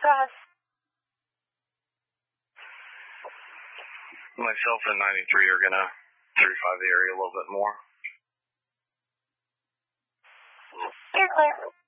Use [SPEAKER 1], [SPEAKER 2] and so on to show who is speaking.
[SPEAKER 1] Cross.
[SPEAKER 2] Myself and 93 are going to 35 the area a little bit more.
[SPEAKER 1] You're clear.